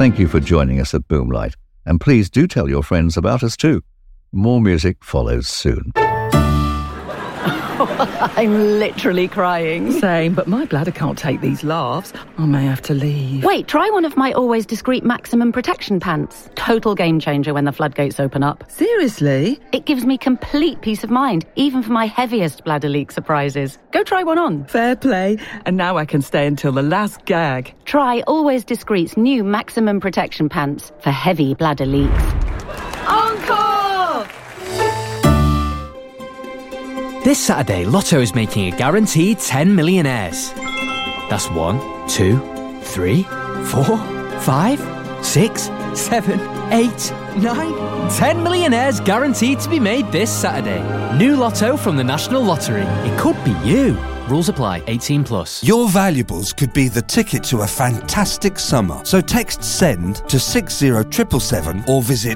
Thank you for joining us at Boomlight, and please do tell your friends about us too. More music follows soon. I'm literally crying. Same, but my bladder can't take these laughs. I may have to leave. Wait, try one of my Always Discreet Maximum Protection pants. Total game changer when the floodgates open up. Seriously? It gives me complete peace of mind, even for my heaviest bladder leak surprises. Go try one on. Fair play. And now I can stay until the last gag. Try Always Discreet's new Maximum Protection pants for heavy bladder leaks. Encore! This Saturday, Lotto is making a guaranteed 10 millionaires. That's 1, 2, 3, 4, 5, 6, 7, 8, 9, 10 millionaires guaranteed to be made this Saturday. New Lotto from the National Lottery. It could be you. Rules apply. 18 plus. Your valuables could be the ticket to a fantastic summer. So text SEND to 60777 or visit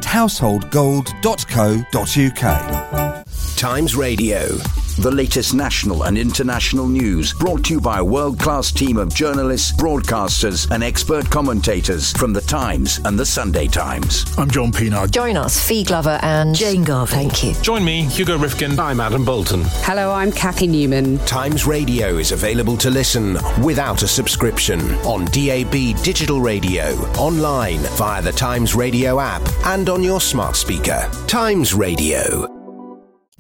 householdgold.co.uk. Times Radio. The latest national and international news brought to you by a world-class team of journalists, broadcasters and expert commentators from The Times and The Sunday Times. I'm John Pienaar. Join us, Fee Glover and Jane Garvey. Thank you. Join me, Hugo Rifkin. I'm Adam Bolton. Hello, I'm Kathy Newman. Times Radio is available to listen without a subscription on DAB digital radio, online via the Times Radio app and on your smart speaker. Times Radio.